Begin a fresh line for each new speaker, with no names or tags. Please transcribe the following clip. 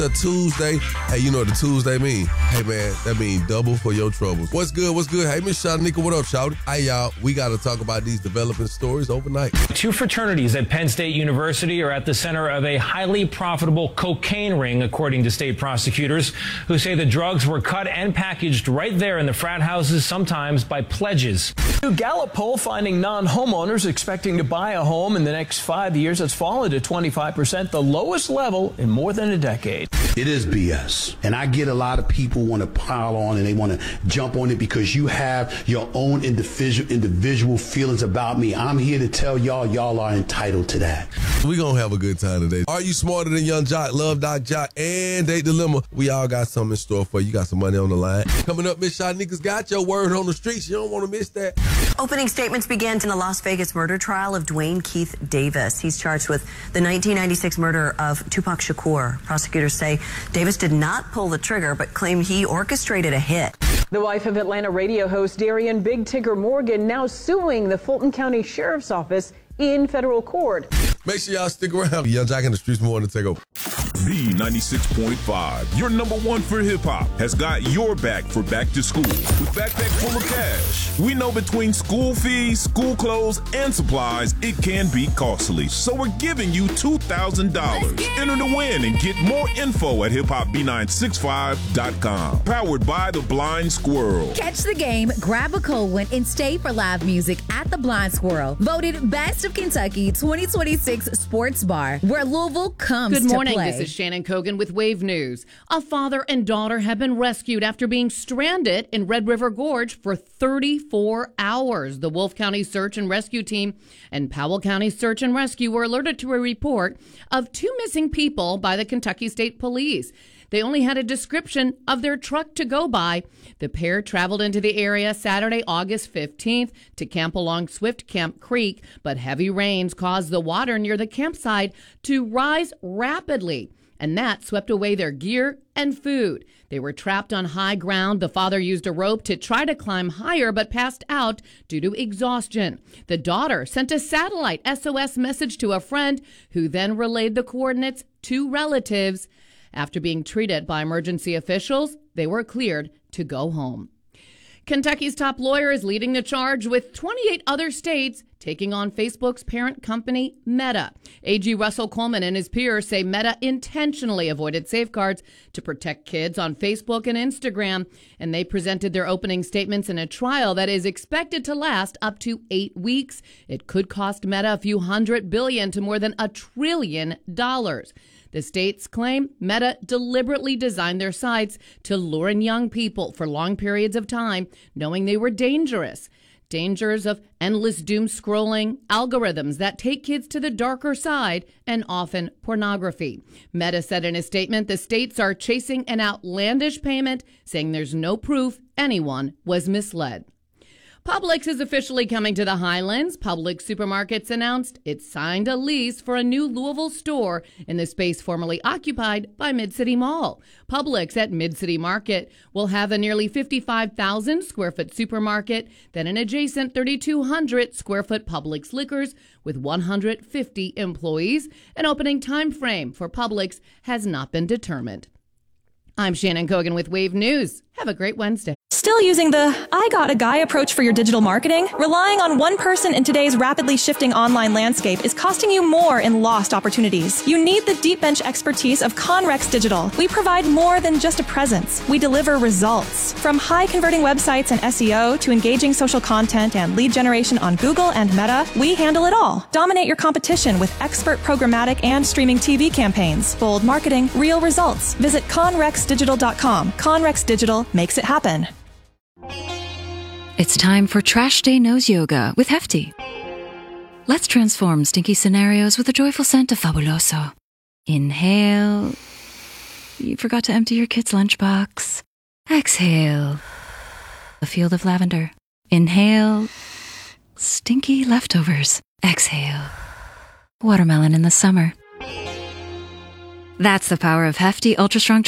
A Tuesday. Hey, you know what the Tuesday mean? Hey, man, that mean double for your troubles. What's good? What's good? Hey, Miss Shanika, what up, shawty? Hey, y'all, we got to talk about these developing stories overnight.
Two fraternities at Penn State University are at the center of a highly profitable cocaine ring, according to state prosecutors, who say the drugs were cut and packaged right there in the frat houses, sometimes by pledges.
New Gallup poll finding non-homeowners expecting to buy a home in the next 5 years has fallen to 25%, the lowest level in more than a decade.
It is BS. And I get a lot of people want to pile on and they want to jump on it because you have your own individual feelings about me. I'm here to tell y'all are entitled to that.
We gonna have a good time today. Are you smarter than Young Jock, Love Doc Jock, and Date Dilemma? We all got something in store for you. You got some money on the line. Coming up, Miss Shanika's got your word on the streets. You don't want to miss that.
Opening statements began in the Las Vegas murder trial of Dwayne Keith Davis. He's charged with the 1996 murder of Tupac Shakur. Prosecutors say Davis did not pull the trigger, but claim he orchestrated a hit.
The wife of Atlanta radio host Darian Big Tigger Morgan now suing the Fulton County Sheriff's Office in federal court.
Make sure y'all stick around. Young Jock in the streets more to take over.
B96.5, your number one for hip-hop, has got your back for back to school. With Backpack Full of Cash, we know between school fees, school clothes, and supplies, it can be costly. So we're giving you $2,000. Enter to win and get more info at hiphop-b965.com. Powered by The Blind Squirrel.
Catch the game, grab a cold one, and stay for live music at The Blind Squirrel. Voted Best of Kentucky 2026 Sports Bar, where Louisville comes to play.
Good morning, this is Shannon Kogan with Wave News. A father and daughter have been rescued after being stranded in Red River Gorge for 34 hours. The Wolfe County Search and Rescue Team and Powell County Search and Rescue were alerted to a report of two missing people by the Kentucky State Police. They only had a description of their truck to go by. The pair traveled into the area Saturday, August 15th to camp along Swift Camp Creek, but heavy rains caused the water near the campsite to rise rapidly, and that swept away their gear and food. They were trapped on high ground. The father used a rope to try to climb higher, but passed out due to exhaustion. The daughter sent a satellite SOS message to a friend, who then relayed the coordinates to relatives. After being treated by emergency officials, they were cleared to go home. Kentucky's top lawyer is leading the charge with 28 other states taking on Facebook's parent company, Meta. AG Russell Coleman and his peers say Meta intentionally avoided safeguards to protect kids on Facebook and Instagram, and they presented their opening statements in a trial that is expected to last up to 8 weeks. It could cost Meta a few $100 billion to more than $1 trillion. The states claim Meta deliberately designed their sites to lure in young people for long periods of time, knowing they were dangerous. Dangers of endless doom scrolling, algorithms that take kids to the darker side, and often pornography. Meta said in a statement the states are chasing an outlandish payment, saying there's no proof anyone was misled. Publix is officially coming to the Highlands. Publix Supermarkets announced it signed a lease for a new Louisville store in the space formerly occupied by Mid-City Mall. Publix at Mid-City Market will have a nearly 55,000 square foot supermarket, then an adjacent 3,200 square foot Publix Liquors with 150 employees. An opening time frame for Publix has not been determined. I'm Shannon Kogan with Wave News. Have a great Wednesday.
Still using the I got a guy approach for your digital marketing? Relying on one person in today's rapidly shifting online landscape is costing you more in lost opportunities. You need the deep bench expertise of Conrex Digital. We provide more than just a presence. We deliver results. From high converting websites and SEO to engaging social content and lead generation on Google and Meta, we handle it all. Dominate your competition with expert programmatic and streaming TV campaigns. Bold marketing, real results. Visit conrexdigital.com. Conrex Digital makes it happen.
It's time for Trash Day Nose Yoga with Hefty. Let's transform stinky scenarios with a joyful scent of Fabuloso. Inhale. You forgot to empty your kid's lunchbox. Exhale. A field of lavender. Inhale. Stinky leftovers. Exhale. Watermelon in the summer. That's the power of Hefty Ultra Strong